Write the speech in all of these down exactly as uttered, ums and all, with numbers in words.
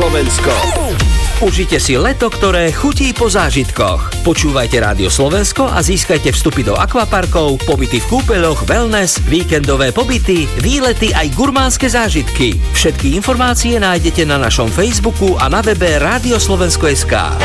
Slovensko. Užite si leto, ktoré chutí po zážitkoch. Počúvajte Rádio Slovensko a získajte vstupy do akvaparkov, pobyty v kúpeľoch, wellness, víkendové pobyty, výlety aj gurmánske zážitky. Všetky informácie nájdete na našom Facebooku a na webe rádio slovensko bodka es ká.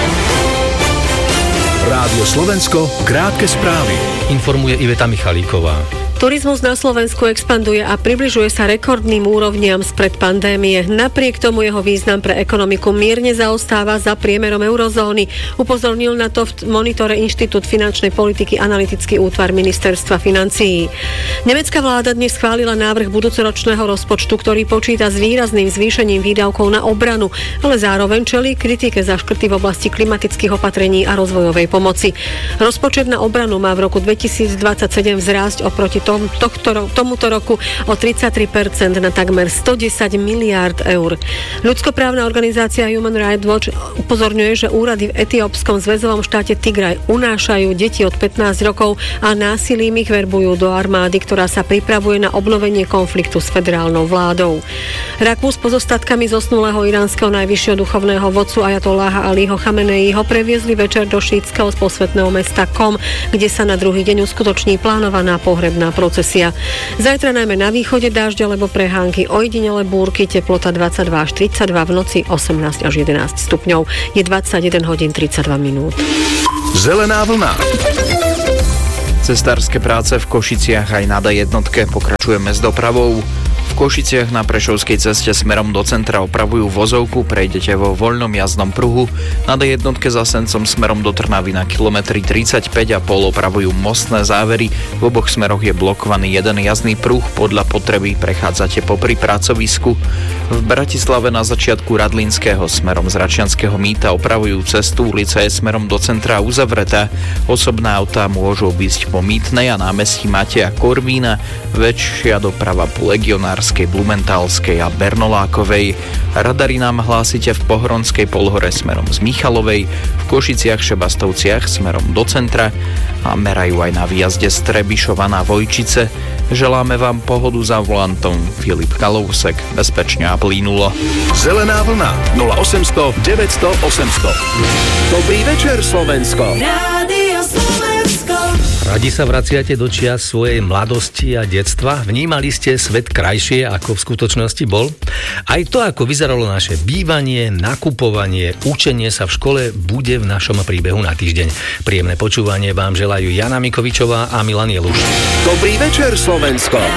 Rádio Slovensko, krátke správy. Informuje Iveta Michalíková. Turizmus na Slovensku expanduje a približuje sa rekordným úrovniam spred pandémie. Napriek tomu jeho význam pre ekonomiku mierne zaostáva za priemerom eurozóny. Upozornil na to v monitore Inštitút finančnej politiky analytický útvar ministerstva financií. Nemecká vláda dnes schválila návrh budúcoročného rozpočtu, ktorý počíta s výrazným zvýšením výdavkov na obranu, ale zároveň čelí kritike za škrty v oblasti klimatických opatrení a rozvojovej pomoci. Rozpočet na obranu má v roku dvetisícdvadsaťsedem vzrásť oproti Tohto, tomuto roku o tridsaťtri percent na takmer stodesať miliárd eur. Ľudskoprávna organizácia Human Rights Watch upozorňuje, že úrady v etiópskom zväzovom štáte Tigraj unášajú deti od pätnásť rokov a násilím ich verbujú do armády, ktorá sa pripravuje na obnovenie konfliktu s federálnou vládou. Raku s pozostatkami zosnulého iránskeho najvyššieho duchovného vodcu ajatolláha Alího Chameneiho previezli večer do šítskeho posvätného mesta Kom, kde sa na druhý deň uskutoční plánovaná pohrebná procesia. Zajtra najmä na východe dážď alebo prehánky, ojedinele búrky, teplota dvadsaťdva až tridsaťdva, v noci osemnásť až jedenásť stupňov. Je dvadsaťjeden hodín tridsaťdva minút. Zelená vlna. Cestárske práce v Košiciach aj na dé jednotke pokračujeme s dopravou. V Košiciach na Prešovskej ceste smerom do centra opravujú vozovku, prejdete vo voľnom jazdnom pruhu. Na dé jednotke za Sencom smerom do Trnavy na kilometri tridsaťpäť a pol opravujú mostné závery. V oboch smeroch je blokovaný jeden jazdný pruh, podľa potreby prechádzate popri pracovisku. V Bratislave na začiatku Radlínskeho smerom z Račianskeho mýta opravujú cestu, ulica je smerom do centra uzavretá. Osobné autá môžu obísť po Mýtnej a námestí Mateja Korvína, väčšia doprava po Legionárskej, Blumentálskej a Bernolákovej. Radary nám hlásite v Pohronskej polhore smerom z Michalovej, v Košiciach, Šebastovciach smerom do centra a merajú aj na výjazde z Trebišova na Vojčice. Želáme vám pohodu za volantom. Filip Kalousek, bezpečne a plynulo. Zelená vlna nula osemsto deväťsto osemsto. Dobrý večer, Slovensko. Rádio Slovensko. Radi sa vraciate do čias svojej mladosti a detstva? Vnímali ste svet krajšie, ako v skutočnosti bol? Aj to, ako vyzeralo naše bývanie, nakupovanie, učenie sa v škole, bude v našom príbehu na týždeň. Príjemné počúvanie vám želajú Jana Mikovičová a Milan Jeluš. Dobrý večer, Slovensko.